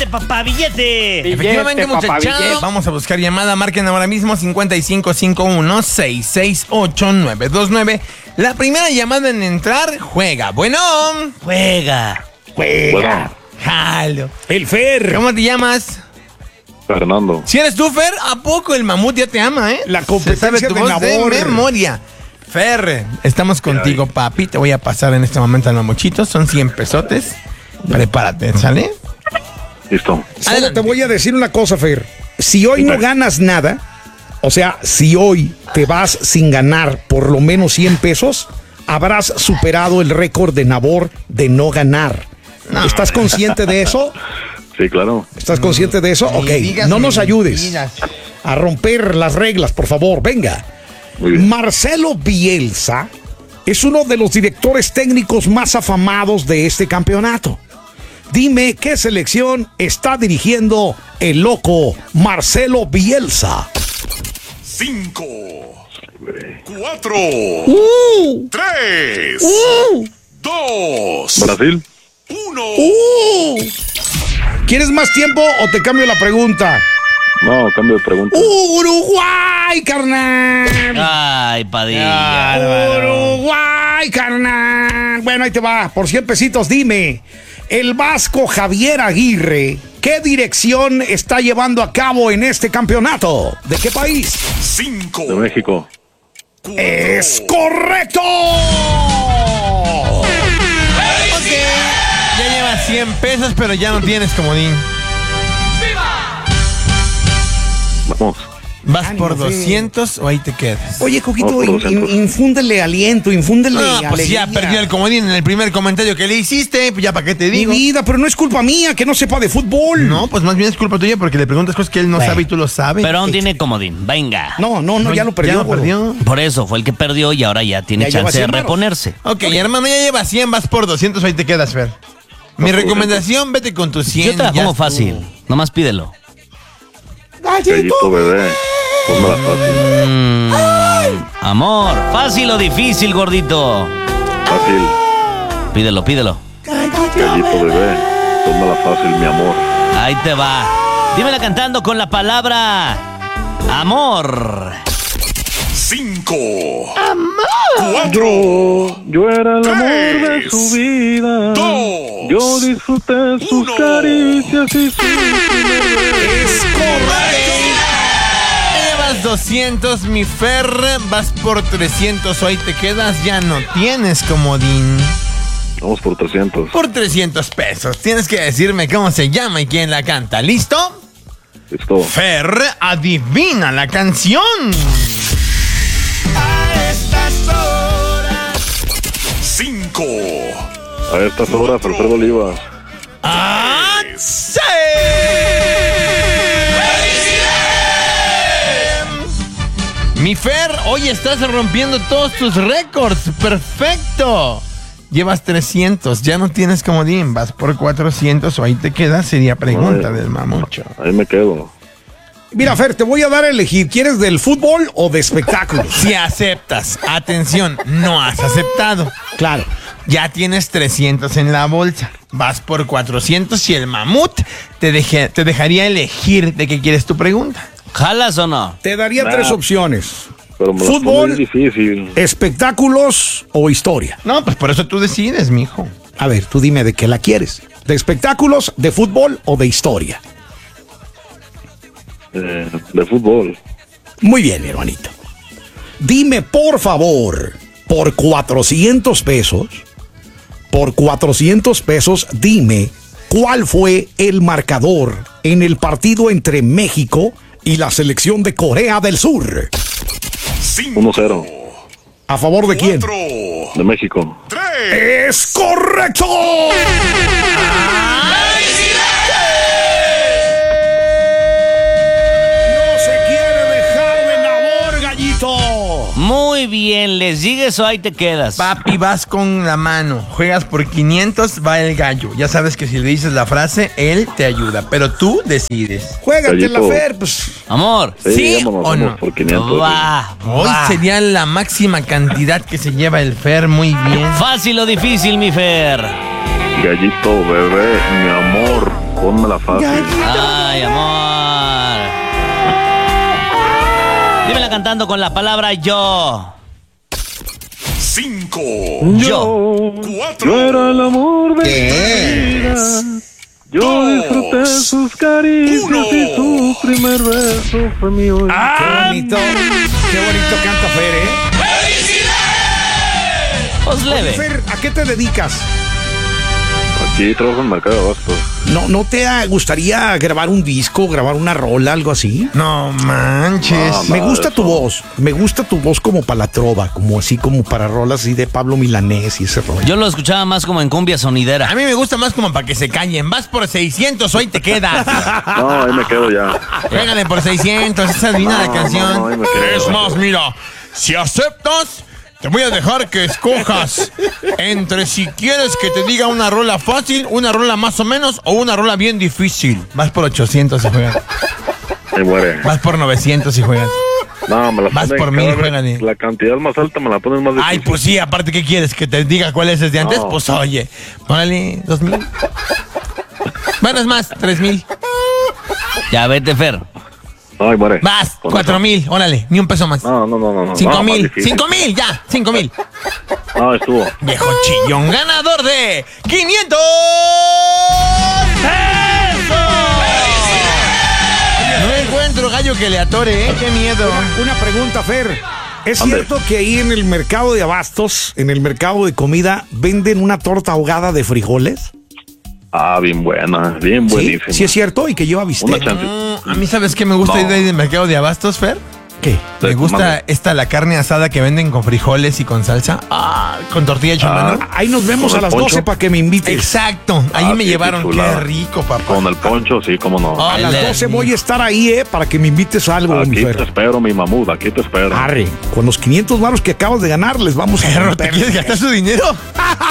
Billete, papá, billete. Efectivamente, muchachos. Vamos a buscar llamada. Marquen ahora mismo 5551-668-929. La primera llamada en entrar, juega. Bueno. Juega. Bueno, Jalo. El Fer. ¿Cómo te llamas? Fernando. Si eres tú, Fer, ¿a poco el mamut ya te ama, La Se competencia sabe tu de voz Nabor. de memoria. Fer, estamos contigo, papi. Te voy a pasar en este momento al mamuchito. Son 100 pesotes. Prepárate, ¿sale? Listo. Solo Adelante. te voy a decir una cosa, Fer. Si hoy no ganas nada, o sea, si hoy te vas sin ganar por lo menos 100 pesos, habrás superado el récord de Nabor de no ganar. ¿Estás consciente de eso? Sí, claro. ¿Estás consciente de eso? Ok, Ni digas no nos ayudes mentiras. a romper las reglas, por favor. Venga. Muy bien. Marcelo Bielsa es uno de los directores técnicos más afamados de este campeonato. Dime qué selección está dirigiendo el loco Marcelo Bielsa. 5, 4, 3, 2, Brasil. 1. ¿Quieres más tiempo o te cambio la pregunta? No, cambio de pregunta. Uruguay, carnal. Ay, Padilla. Uruguay, carnal. Bueno, ahí te va. Por 100 pesitos, dime. El vasco Javier Aguirre, ¿qué dirección está llevando a cabo en este campeonato? ¿De qué país? 5. De México. ¡Es correcto! Ya llevas 100 pesos, pero ya no tienes comodín. Vamos. ¿Vas Ánimo, por 200 o ahí te quedas? Oye, Coquito, No, por 200. infúndele aliento, infúndele No, pues ya alegría. perdió el comodín en el primer comentario que le hiciste. Pues ya para qué te Mi digo. vida, pero no es culpa mía que no sepa de fútbol. No, pues más bien es culpa tuya porque le preguntas cosas que él no Bueno. sabe y tú lo sabes. Pero aún tiene comodín. Venga. No, ya lo perdió. Ya lo perdió. Por eso fue el que perdió y ahora ya tiene Ya lleva chance de 100 varos. reponerse. Ok, hermano, ya llevas 100, vas por 200, ahí te quedas, Fer. Mi por recomendación, vete con tus 100. Yo te la ya pongo estuvo. fácil. Nomás pídelo. Gallito bebé. Pónmela fácil. Amor, ¿fácil o difícil, gordito? Fácil. Pídelo, pídelo. Gallito bebé. Pónmela fácil, mi amor. Ahí te va. Dímela cantando con la palabra amor. 5, Yo era el amor de Tres, su vida. 2. Yo disfruté sus Uno. caricias y sus... Llevas 200, mi Fer. Vas por 300 o ahí te quedas. Ya no tienes comodín. Vamos por 300. Por 300 pesos. Tienes que decirme cómo se llama y quién la canta. ¿Listo? Listo. Fer, adivina la canción. 5, A estas horas, Alfredo Olivas. ¡Ah, sí! Mi Fer, hoy estás rompiendo todos tus récords. ¡Perfecto! Llevas 300, ya no tienes comodín. Vas por 400 o ahí te quedas. Sería pregunta Ay. del mamucho. Ahí me quedo. Mira, Fer, te voy a dar a elegir. ¿Quieres del fútbol o de espectáculos? Si aceptas, atención, no has aceptado. Claro. Ya tienes 300 en la bolsa. Vas por 400 y el mamut te dejaría elegir de qué quieres tu pregunta. ¿Jalas o no? Te daría tres opciones. Pero me la Fútbol. pone difícil. ¿Espectáculos o historia? No, pues por eso tú decides, mijo. A ver, tú dime de qué la quieres. ¿De espectáculos, de fútbol o de historia? De fútbol. Muy bien, hermanito. Dime, por favor, por 400 pesos, dime cuál fue el marcador en el partido entre México y la selección de Corea del Sur. 5, 1-0. ¿A favor de quién? 4, De México. 3. ¡Es correcto! No se quiere dejar de Nabor, gallito. Muy bien, ¿les sigues o ahí te quedas? Papi, vas con la mano. Juegas por 500, va el gallo. Ya sabes que si le dices la frase, él te ayuda. Pero tú decides. Juégate la Gallito. Fer, pues. Amor. ¿Sí vámonos, o vamos no? por 500. Va, Hoy va. sería la máxima cantidad que se lleva el Fer. Muy bien. Fácil o difícil, mi Fer. Gallito bebé, mi amor. Pónmela fácil. Ay, amor. Dímela cantando con la palabra yo. 5, Yo. 4, Yo era el amor de ¿Qué? mi vida. Yo disfruté sus caricias y su primer beso fue mío. Qué bonito canta Fer, ¿eh? Pues leve. Fer, ¿a qué te dedicas? Aquí trabajo en Mercado de Abastos. ¿No te gustaría grabar un disco, grabar una rola, algo así? No manches. Me gusta tu voz, como para la trova, como así como para rolas así de Pablo Milanés y ese rollo. Yo lo escuchaba más como en cumbia A sonidera. mí me gusta más como para que se callen. Vas por 600, hoy te quedas. No, ahí me quedo ya. Pégale por 600, esa es divina la canción. No, ahí me quedo. Es más, mira, si aceptas, te voy a dejar que escojas entre si quieres que te diga una rola fácil, una rola más o menos o una rola bien difícil. Vas por 800 si juegas. Ahí muere. Vas por 900 si juegas. No, me la Vas ponen por cada 1000, vez. juégale. La cantidad más alta me la ponen más difícil. Ay, pues sí, aparte, ¿qué quieres? ¿Que te diga cuál es desde antes? No. Pues oye, ponle 2000. Bueno, es más, 3000. Ya vete, Fer. Ay, muere. Vas, Con 4000, órale, ni un peso más. eso. No. 5000, más difícil. 5000, ya, 5000. No, estuvo. Viejo chillón, ganador de 500 pesos. No encuentro gallo que le atore, qué miedo. Una pregunta, Fer. ¿Es Ande. cierto que ahí en el mercado de abastos, en el mercado de comida, venden una torta ahogada de frijoles? Ah, bien buena, bien ¿Sí? buenísima. Sí es cierto y que lleva Una bistec. chance. A mí, ¿sabes qué me gusta No. ir de ahí del mercado de abastos, Fer? ¿Qué? Me gusta Mande. la carne asada que venden con frijoles y con salsa. Ah, con tortilla hecha a mano. Ahí nos vemos ¿Con a el las poncho? 12 para que me invites. Exacto, ahí Ah, me sí, llevaron. qué Qué chulada. rico, papá. Con el poncho, sí, cómo no. A las Dale. 12 voy a estar ahí, para que me invites a algo, mi Aquí te Fer. espero, mi mamut, aquí te espero. Arre, con los 500 varos que acabas de ganar, les vamos a Perro, ¿te romper. quieres gastar su dinero?